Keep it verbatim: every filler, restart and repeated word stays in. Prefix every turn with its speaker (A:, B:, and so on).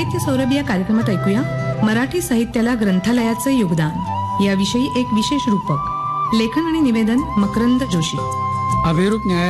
A: साहित्य सौरभ या कार्यक्रमात ऐकूया मराठी साहित्याला ग्रंथालयाचं योगदान याविषयी एक विशेष रूपक. लेखन आणि निवेदन मकरंद जोशी.
B: अभिरूप न्याय